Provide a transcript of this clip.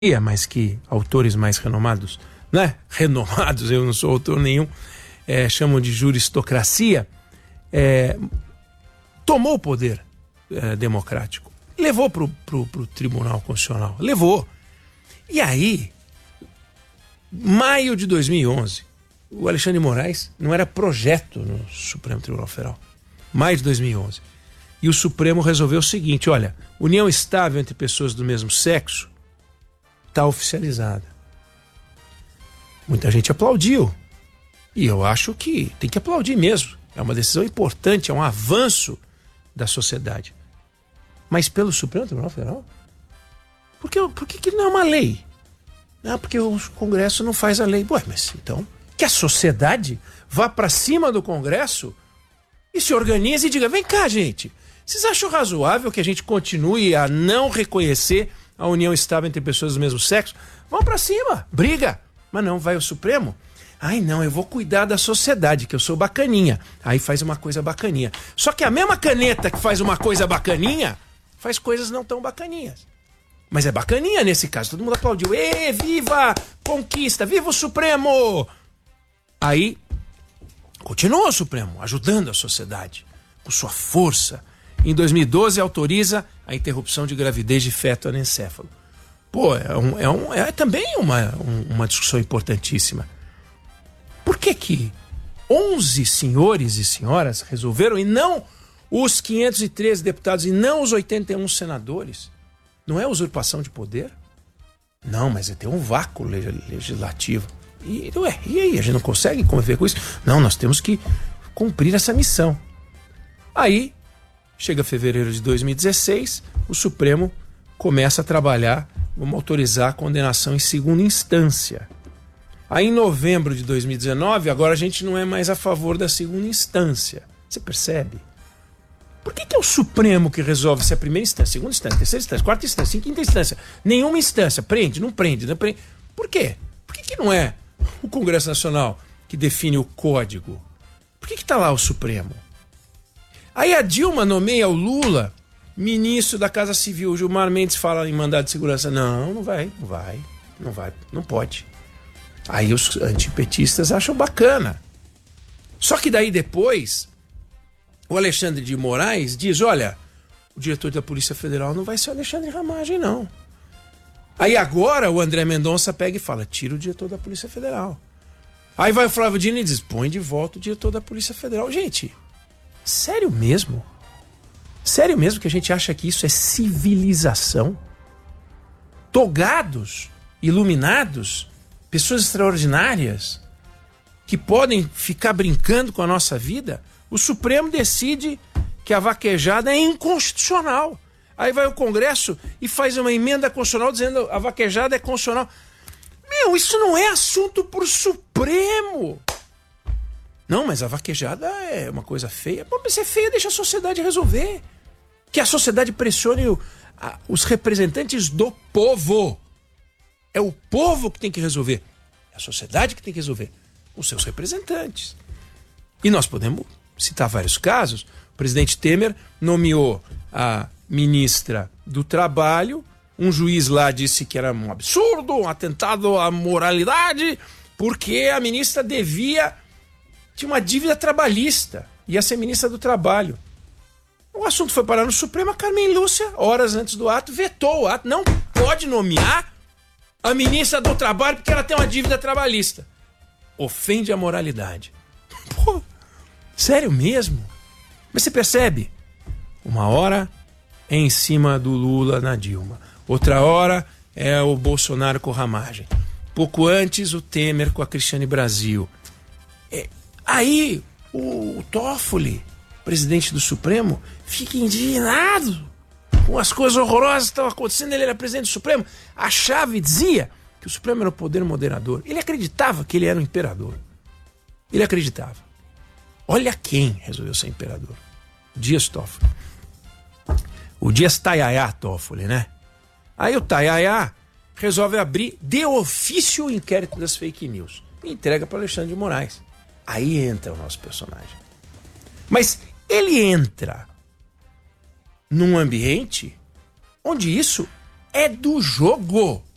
mas que autores mais renomados, né? Renomados, eu não sou autor nenhum, chamam de juristocracia, tomou o poder democrático, levou para o Tribunal Constitucional, levou. E aí, maio de 2011, o Alexandre de Moraes não era projeto no Supremo Tribunal Federal, maio de 2011, e o Supremo resolveu o seguinte: olha, união estável entre pessoas do mesmo sexo está oficializada. Muita gente aplaudiu. E eu acho que tem que aplaudir mesmo. É uma decisão importante, é um avanço da sociedade. Mas pelo Supremo Tribunal Federal? Por que não é uma lei? Não, porque o Congresso não faz a lei. Ué, mas então que a sociedade vá para cima do Congresso e se organize e diga: vem cá, gente, vocês acham razoável que a gente continue a não reconhecer a união estável entre pessoas do mesmo sexo? Vão pra cima, briga. Mas não, vai o Supremo. Ai não, eu vou cuidar da sociedade, que eu sou bacaninha. Aí faz uma coisa bacaninha. Só que a mesma caneta que faz uma coisa bacaninha, faz coisas não tão bacaninhas. Mas é bacaninha nesse caso, todo mundo aplaudiu. Ê, viva conquista, viva o Supremo! Aí, continua o Supremo, ajudando a sociedade, com sua força. Em 2012, autoriza a interrupção de gravidez de feto anencéfalo. Pô, é também uma discussão importantíssima. Por que 11 senhores e senhoras resolveram, e não os 513 deputados, e não os 81 senadores? Não é usurpação de poder? Não, mas tem um vácuo legislativo. E aí, a gente não consegue conviver com isso? Não, nós temos que cumprir essa missão. Aí, chega fevereiro de 2016, o Supremo começa a trabalhar, vamos autorizar a condenação em segunda instância. Aí em novembro de 2019, agora a gente não é mais a favor da segunda instância. Você percebe? Por que é o Supremo que resolve se é a primeira instância, segunda instância, terceira instância, quarta instância, quinta instância? Nenhuma instância. Prende, não prende, não prende. Por quê? Por que não é o Congresso Nacional que define o código? Por que está lá o Supremo? Aí a Dilma nomeia o Lula ministro da Casa Civil. O Gilmar Mendes fala em mandado de segurança. Não vai, não pode. Aí os antipetistas acham bacana. Só que daí depois, o Alexandre de Moraes diz: olha, o diretor da Polícia Federal não vai ser o Alexandre Ramagem, não. Aí agora o André Mendonça pega e fala: tira o diretor da Polícia Federal. Aí vai o Flávio Dino e diz: põe de volta o diretor da Polícia Federal. Gente, sério mesmo? Sério mesmo que a gente acha que isso é civilização? Togados, iluminados, pessoas extraordinárias que podem ficar brincando com a nossa vida? O Supremo decide que a vaquejada é inconstitucional. Aí vai o Congresso e faz uma emenda constitucional dizendo que a vaquejada é constitucional. Meu, isso não é assunto pro Supremo. Não, mas a vaquejada é uma coisa feia. Pô, mas se é feia, deixa a sociedade resolver. Que a sociedade pressione os representantes do povo. É o povo que tem que resolver. É a sociedade que tem que resolver. Os seus representantes. E nós podemos citar vários casos. O presidente Temer nomeou a ministra do Trabalho. Um juiz lá disse que era um absurdo, um atentado à moralidade, porque a ministra tinha uma dívida trabalhista, ia ser ministra do Trabalho. O assunto foi parar no Supremo. A Carmen Lúcia, horas antes do ato, vetou o ato. Não pode nomear a ministra do Trabalho porque ela tem uma dívida trabalhista. Ofende a moralidade. Pô, sério mesmo? Mas você percebe? Uma hora é em cima do Lula na Dilma. Outra hora é o Bolsonaro com o Ramagem. Pouco antes, o Temer com a Cristiane Brasil. Aí o Toffoli, presidente do Supremo, fica indignado com as coisas horrorosas que estavam acontecendo. Ele era presidente do Supremo. A chave dizia que o Supremo era o poder moderador. Ele acreditava que ele era o imperador. Ele acreditava. Olha quem resolveu ser imperador. Dias Toffoli. O Dias Taiaiá Toffoli, né? Aí o Taiaiá resolve abrir de ofício o inquérito das fake news e entrega para Alexandre de Moraes. Aí entra o nosso personagem. Mas ele entra num ambiente onde isso é do jogo.